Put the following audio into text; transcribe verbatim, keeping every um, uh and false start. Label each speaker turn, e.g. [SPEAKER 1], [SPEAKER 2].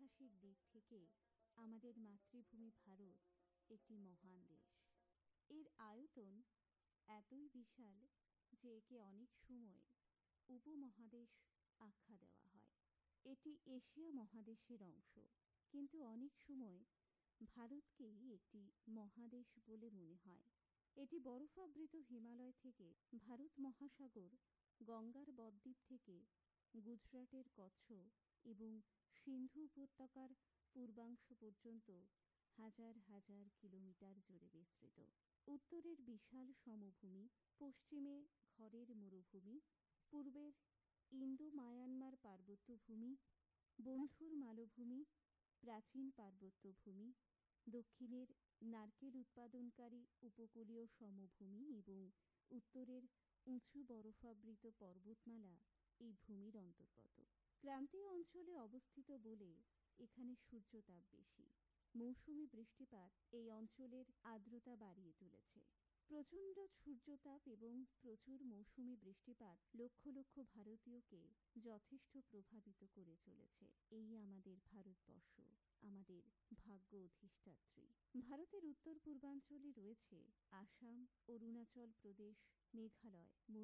[SPEAKER 1] ঐতিহাসিক দিক থেকে আমাদের মাতৃভূমি ভারত একটি মহান দেশ। এর আয়তন এতই বিশাল যে একে অনেক সময় উপমহাদেশ আখ্যা দেওয়া হয়। এটি এশিয়া মহাদেশের অংশ, কিন্তু অনেক সময় ভারতকেই একটি মহাদেশ বলে মনে হয়। এটি বরফাবৃত হিমালয় থেকে ভারত মহাসাগর, গঙ্গার বদ্বীপ থেকে গুজরাটের কচ্ছ এবং সিন্ধু উপত্যকার পূর্বাংশ পর্যন্ত হাজার হাজার কিলোমিটার জুড়ে বিস্তৃত। উত্তরের বিশাল সমভূমি, পশ্চিমে ঘরের মরুভূমি, পূর্বের ইন্দো মায়ানমার পার্বত্যভূমি, বন্ধুর মালভূমি, প্রাচীন পার্বত্যভূমি, দক্ষিণের নারকেল উৎপাদনকারী উপকূলীয় সমভূমি এবং উত্তরের উঁচু বরফাবৃত পর্বতমালা এই ভূমির অন্তর্গত। ক্রান্তীয় অঞ্চলে অবস্থিত বলে এখানে সূর্যতাপ বেশি। মৌসুমি বৃষ্টিপাত এই অঞ্চলের আর্দ্রতা বাড়িয়ে তুলেছে। প্রচণ্ড সূর্যতাপ এবং প্রচুর মৌসুমি বৃষ্টিপাত লক্ষ লক্ষ ভারতীয়কে যথেষ্ট প্রভাবিত করে চলেছে। এই আমাদের ভারতবর্ষ, আমাদের ভাগ্য অধিষ্ঠাত্রী। ভারতের উত্তর পূর্বাঞ্চলে রয়েছে আসাম, অরুণাচল প্রদেশ, মেঘালয়,